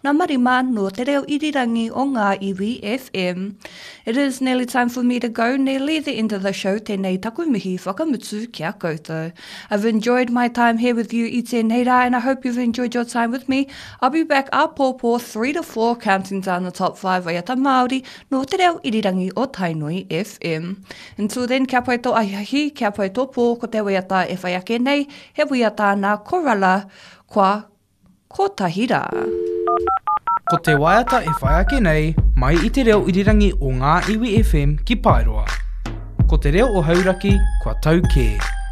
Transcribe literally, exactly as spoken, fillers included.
na marima no te reo irirangi o ngā iwi F M. It is nearly time for me to go, nearly the end of the show, tēnei taku mihi whakamutu kia koutou. I've enjoyed my time here with you i tēnei rā, and I hope you've enjoyed your time with me. I'll be back a pōpō three to four, counting down the top five waiata Māori no te reo irirangi o Tainui F M. Until then, kia pai tō aihahi, kia pai tō pō, ko te waiata e whai ake nei, he waiata nā korala, kwa kotahira. Ko te waiata e whai ake nei, mai i te reo irirangi o ngā iwi F M ki Paeroa. Ko te reo o Hauraki, kua tau kē.